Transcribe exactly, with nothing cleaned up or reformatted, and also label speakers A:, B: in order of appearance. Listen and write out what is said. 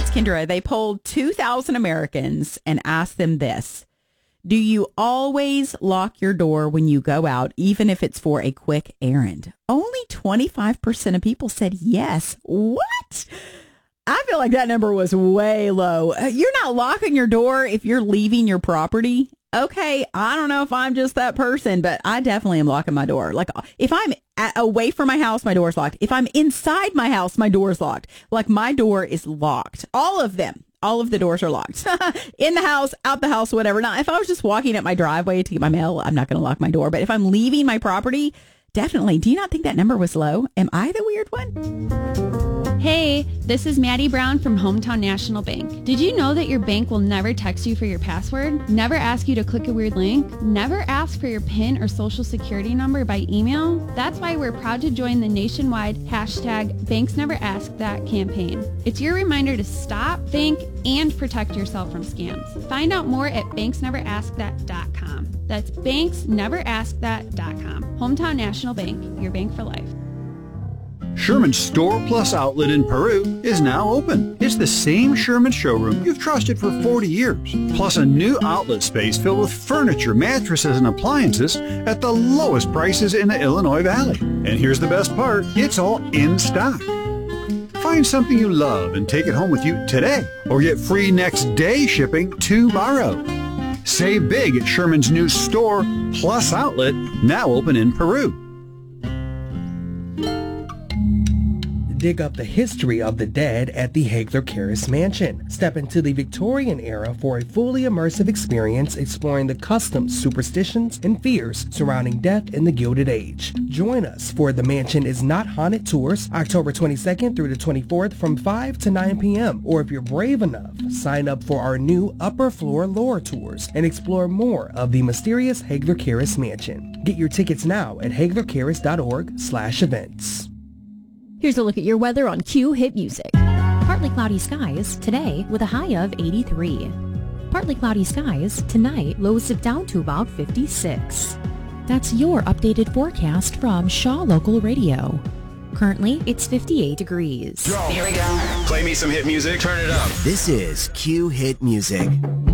A: this, Kendra. They polled two thousand Americans and asked them this. Do you always lock your door when you go out, even if it's for a quick errand? Only twenty-five percent of people said yes. What? I feel like that number was way low. You're not locking your door if you're leaving your property. Okay, I don't know if I'm just that person, but I definitely am locking my door. Like, if I'm at, away from my house, my door's locked. If I'm inside my house, my door's locked. Like, my door is locked. All of them. All of the doors are locked. In the house, out the house, whatever. Now, if I was just walking up my driveway to get my mail, I'm not going to lock my door. But if I'm leaving my property, definitely. Do you not think that number was low? Am I the weird one?
B: Hey, this is Maddie Brown from Hometown National Bank. Did you know that your bank will never text you for your password? Never ask you to click a weird link? Never ask for your PIN or social security number by email? That's why we're proud to join the nationwide hashtag Banks Never Ask That campaign. It's your reminder to stop, think, and protect yourself from scams. Find out more at banks never ask that dot com. That's banks never ask that dot com. Hometown National Bank, your bank for life.
C: Sherman's Store Plus outlet in Peru is now open. It's the same Sherman showroom you've trusted for forty years, plus a new outlet space filled with furniture, mattresses, and appliances at the lowest prices in the Illinois Valley. And here's the best part, it's all in stock. Find something you love and take it home with you today, or get free next day shipping tomorrow. Save big at Sherman's new Store Plus outlet, now open in Peru.
D: Dig up the history of the dead at the Hagler Karras Mansion. Step into the Victorian era for a fully immersive experience exploring the customs, superstitions, and fears surrounding death in the Gilded Age. Join us for The Mansion Is Not Haunted Tours, October twenty-second through the twenty-fourth from five to nine p.m. Or if you're brave enough, sign up for our new Upper Floor Lore Tours and explore more of the mysterious Hagler Karras Mansion. Get your tickets now at hagler karras dot org slash events.
E: Here's a look at your weather on Q Hit Music. Partly cloudy skies today with a high of eighty-three. Partly cloudy skies tonight, lows dip down to about fifty-six. That's your updated forecast from Shaw Local Radio. Currently, it's fifty-eight degrees.
F: Here we go. Play me some hit music. Turn it up.
G: This is Q Hit Music.